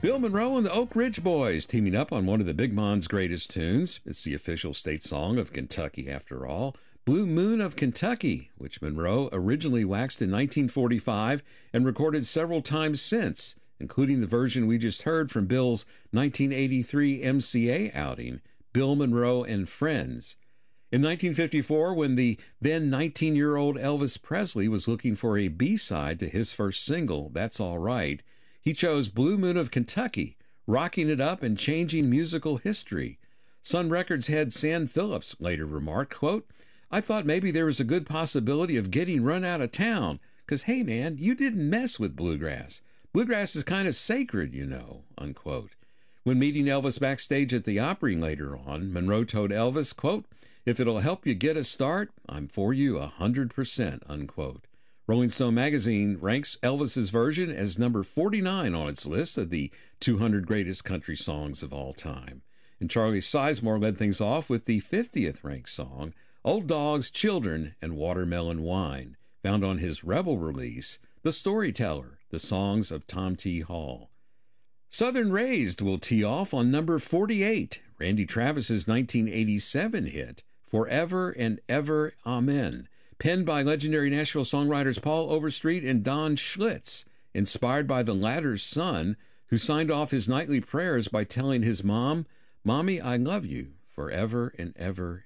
Bill Monroe and the Oak Ridge Boys teaming up on one of the Big Mond's greatest tunes. It's the official state song of Kentucky, after all. Blue Moon of Kentucky, which Monroe originally waxed in 1945 and recorded several times since, including the version we just heard from Bill's 1983 MCA outing, Bill Monroe and Friends. In 1954, when the then 19-year-old Elvis Presley was looking for a B-side to his first single, That's All Right, he chose Blue Moon of Kentucky, rocking it up and changing musical history. Sun Records head Sam Phillips later remarked, quote, I thought maybe there was a good possibility of getting run out of town, because, hey, man, you didn't mess with bluegrass. Bluegrass is kind of sacred, you know, unquote. When meeting Elvis backstage at the Opry later on, Monroe told Elvis, quote, if it'll help you get a start, I'm for you 100%, unquote. Rolling Stone magazine ranks Elvis's version as number 49 on its list of the 200 greatest country songs of all time. And Charlie Sizemore led things off with the 50th ranked song, Old Dogs, Children, and Watermelon Wine, found on his Rebel release, The Storyteller, The Songs of Tom T. Hall. Southern Raised will tee off on number 48, Randy Travis's 1987 hit, Forever and Ever, Amen, penned by legendary Nashville songwriters Paul Overstreet and Don Schlitz, inspired by the latter's son, who signed off his nightly prayers by telling his mom, Mommy, I love you forever and ever